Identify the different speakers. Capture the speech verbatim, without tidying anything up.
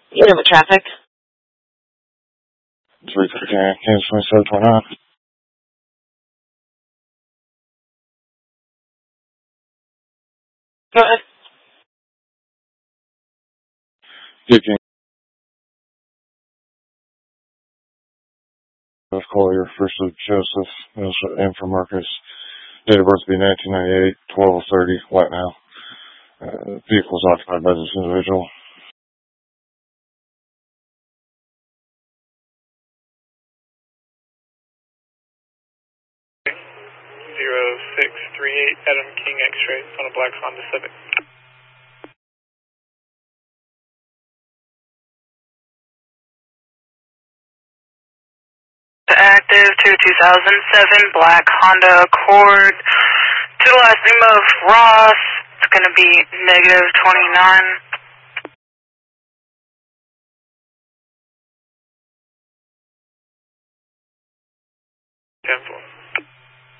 Speaker 1: You have traffic?
Speaker 2: three fifty-nine, Kansas twenty-seven twenty-nine.
Speaker 1: Go ahead.
Speaker 2: Dick of Collier, first of Joseph, and for Marcus. Date of birth will be nineteen ninety-eight, twelve thirty, White now. Uh, vehicle is occupied by this individual.
Speaker 3: zero six three eight Adam King X-ray on a black Honda Civic.
Speaker 4: Active to two thousand seven black Honda Accord. To the last name of Ross, it's going to be negative twenty-nine.
Speaker 3: ten four.